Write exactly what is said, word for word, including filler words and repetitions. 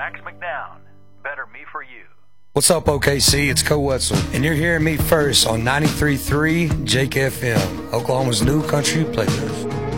Max McNown. Better Me For You. What's up, O K C? It's Co Wetzel, and you're hearing me first on ninety-three point three Jake F M, Oklahoma's new country playlist.